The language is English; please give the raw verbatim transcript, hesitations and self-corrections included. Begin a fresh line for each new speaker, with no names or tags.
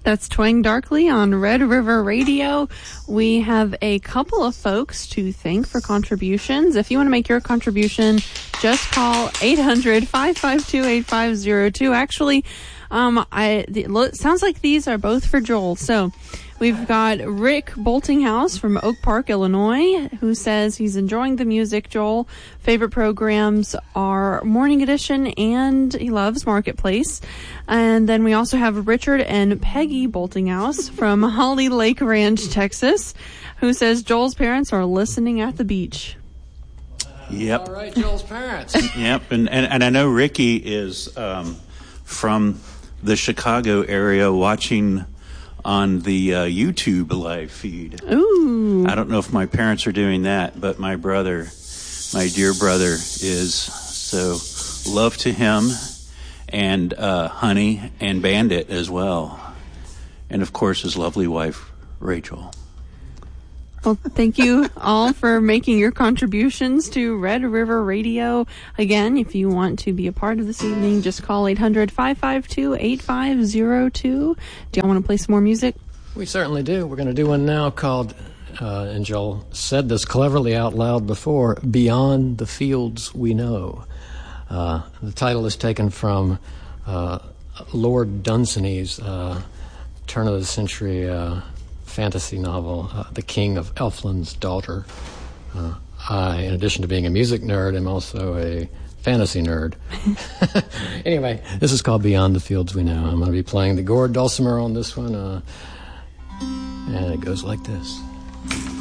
That's Twang Darkly on Red River Radio. We have a couple of folks to thank for contributions. If you want to make your contribution, just call eight hundred, five five two, eight five zero two. Actually, um, I, it sounds like these are both for Joel. So we've got Rick Boltinghouse from Oak Park, Illinois, who says he's enjoying the music, Joel. Favorite programs are Morning Edition and he loves Marketplace. And then we also have Richard and Peggy Boltinghouse from Holly Lake Ranch, Texas, who says Joel's parents are listening at the beach.
Yep.
All right, Joel's parents.
Yep, and, and, and I know Ricky is um, from the Chicago area watching on the uh, YouTube live feed.
Ooh.
I don't know if my parents are doing that, but my brother, my dear brother, is. So love to him and uh, Honey and Bandit as well. And, of course, his lovely wife, Rachel.
Well, thank you all for making your contributions to Red River Radio. Again, if you want to be a part of this evening, just call eight hundred, five five two, eight five zero two. Do y'all want to play some more music?
We certainly do. We're going to do one now called, uh, and Joel said this cleverly out loud before, Beyond the Fields We Know. Uh, the title is taken from uh, Lord Dunsany's uh, turn-of-the-century uh fantasy novel, uh, The King of Elfland's Daughter. Uh, I, in addition to being a music nerd, am also a fantasy nerd. Anyway, this is called Beyond the Fields We Know. I'm going to be playing the gourd dulcimer on this one, uh, and it goes like this.